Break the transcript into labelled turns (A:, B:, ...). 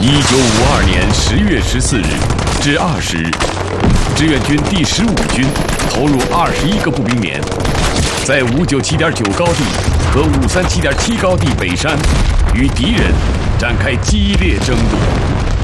A: 1952年10月14日至20日，志愿军第15军投入21个步兵连，在597.9高地和537.7高地北山与敌人展开激烈争夺。